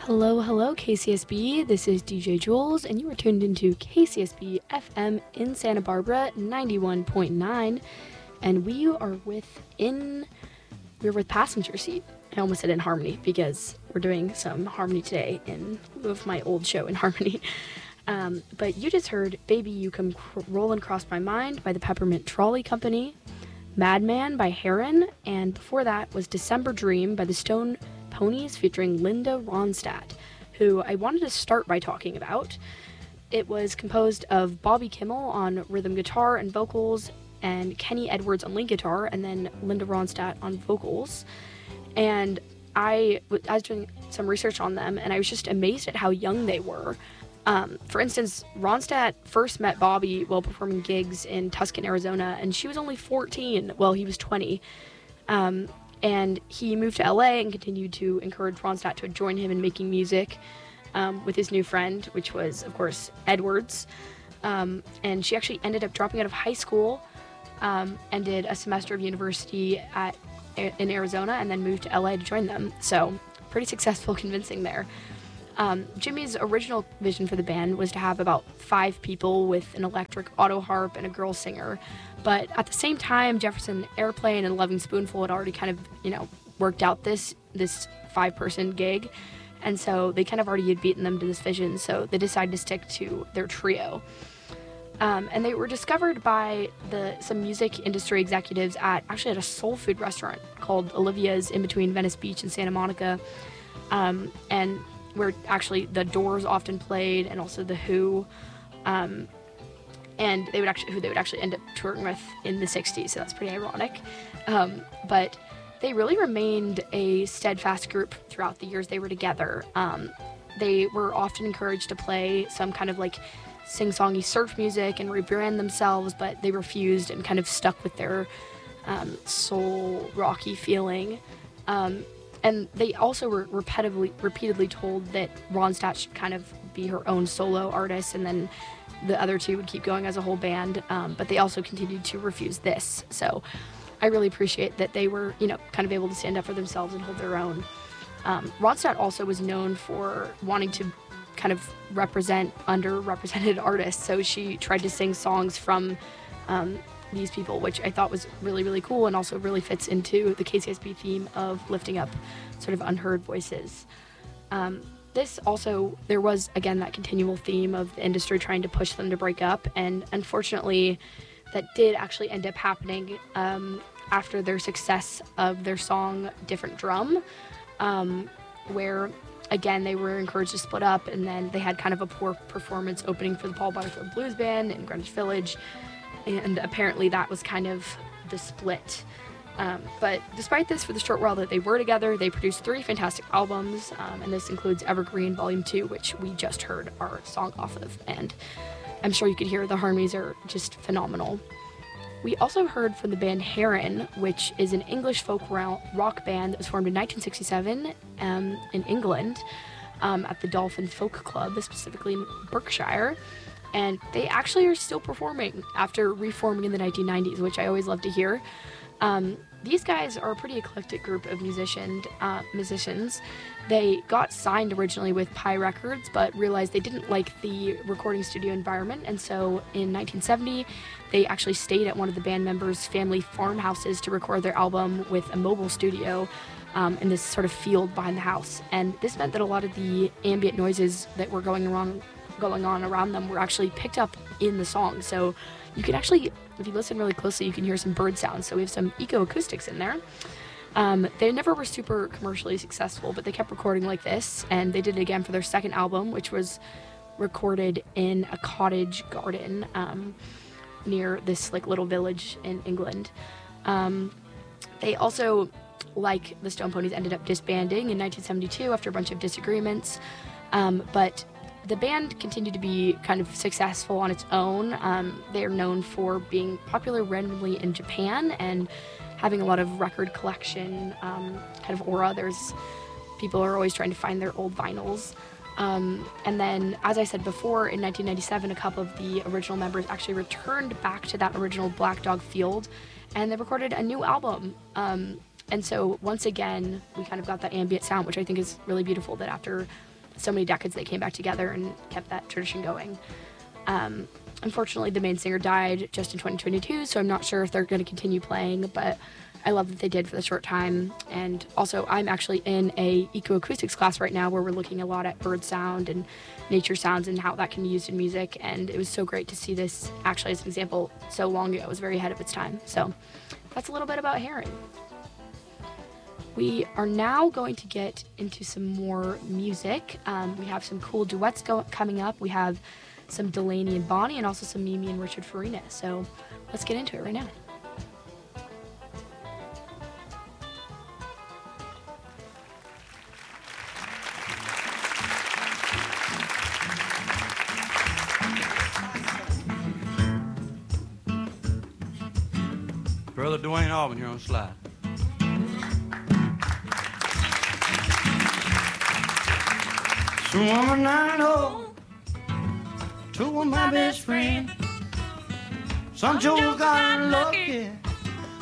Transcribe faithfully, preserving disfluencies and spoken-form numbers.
Hello, hello, K C S B. This is D J Jules, and you are tuned into K C S B F M in Santa Barbara, ninety-one point nine, and we are with in we're with Passenger Seat. I almost said in Harmony because we're doing some Harmony today in lieu of my old show in Harmony. Um, but you just heard "Baby You Come Cr- Rollin' Across My Mind" by the Peppermint Trolley Company, "Madman" by Heron, and before that was "December Dream" by the Stone Ponies featuring Linda Ronstadt, who I wanted to start by talking about. It was composed of Bobby Kimmel on rhythm guitar and vocals, and Kenny Edwards on lead guitar, and then Linda Ronstadt on vocals. And I, I was doing some research on them, and I was just amazed at how young they were. Um, for instance, Ronstadt first met Bobby while performing gigs in Tucson, Arizona, and she was only fourteen, while he was twenty. Um, and he moved to L A and continued to encourage Ronstadt to join him in making music um, with his new friend, which was, of course, Edwards. Um, and she actually ended up dropping out of high school um, and did a semester of university at in Arizona, and then moved to L A to join them. So pretty successful convincing there. Um, Jimmy's original vision for the band was to have about five people with an electric auto harp and a girl singer. But at the same time, Jefferson Airplane and Loving Spoonful had already kind of, you know, worked out this this five-person gig. And so they kind of already had beaten them to this vision, so they decided to stick to their trio. Um, and they were discovered by the some music industry executives at actually at a soul food restaurant called Olivia's in between Venice Beach and Santa Monica. Um, and where actually the Doors often played, and also the Who, um, and they would actually who they would actually end up touring with in the sixties. So that's pretty ironic. Um, but they really remained a steadfast group throughout the years they were together. Um, they were often encouraged to play some kind of like sing-songy surf music and rebrand themselves, but they refused and kind of stuck with their um, soul rocky feeling. Um, And they also were repetitively, repeatedly told that Ronstadt should kind of be her own solo artist, and then the other two would keep going as a whole band. Um, but they also continued to refuse this. So I really appreciate that they were, you know, kind of able to stand up for themselves and hold their own. Um, Ronstadt also was known for wanting to kind of represent underrepresented artists. So she tried to sing songs from um, these people, which I thought was really, really cool, and also really fits into the K C S B theme of lifting up sort of unheard voices. Um, this also, there was, again, that continual theme of the industry trying to push them to break up, and unfortunately, that did actually end up happening um, after their success of their song Different Drum, um, where, again, they were encouraged to split up, and then they had kind of a poor performance opening for the Paul Butterfield Blues Band in Greenwich Village. And apparently that was kind of the split. Um, but despite this, for the short while that they were together, they produced three fantastic albums, um, and this includes Evergreen Volume two, which we just heard our song off of, and I'm sure you could hear the harmonies are just phenomenal. We also heard from the band Heron, which is an English folk rock band that was formed in nineteen sixty-seven um, in England um, at the Dolphin Folk Club, specifically in Berkshire. And they actually are still performing after reforming in the nineteen nineties, which I always love to hear. Um, these guys are a pretty eclectic group of musician, uh, musicians. They got signed originally with Pi Records, but realized they didn't like the recording studio environment, and so in nineteen seventy, they actually stayed at one of the band members' family farmhouses to record their album with a mobile studio um, in this sort of field behind the house. And this meant that a lot of the ambient noises that were going around going on around them were actually picked up in the song. So you can actually, if you listen really closely, you can hear some bird sounds. So we have some eco-acoustics in there. Um, they never were super commercially successful, but they kept recording like this, and they did it again for their second album, which was recorded in a cottage garden um, near this like little village in England. Um, they also, like the Stone Ponies, ended up disbanding in nineteen seventy-two after a bunch of disagreements, um, but the band continued to be kind of successful on its own. Um, they're known for being popular randomly in Japan and having a lot of record collection um, kind of aura. There's people are always trying to find their old vinyls. Um, and then, as I said before, in nineteen ninety-seven, a couple of the original members actually returned back to that original Black Dog Field, and they recorded a new album. Um, and so once again, we kind of got that ambient sound, which I think is really beautiful, that after so many decades they came back together and kept that tradition going. Um, unfortunately, the main singer died just in twenty twenty-two, so I'm not sure if they're going to continue playing, but I love that they did for the short time. And also, I'm actually in a ecoacoustics class right now where we're looking a lot at bird sound and nature sounds and how that can be used in music, and it was so great to see this actually as an example so long ago. It was very ahead of its time. So that's a little bit about Heron. We are now going to get into some more music. Um, we have some cool duets go- coming up. We have some Delaney and Bonnie, and also some Mimi and Richard Farina. So let's get into it right now. Brother Dwayne Auburn here on the slide. Some woman I know, two of my best friends. Some Joe got lucky,